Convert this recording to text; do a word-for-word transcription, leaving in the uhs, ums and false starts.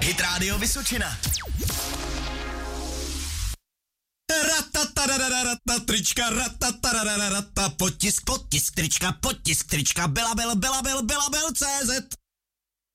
Hit Radio Vysočina. Ratatarararata, trička, ratatarararata, potisk, potisk, trička, potisk, trička, Belabel, Belabel, Belabel, C Z.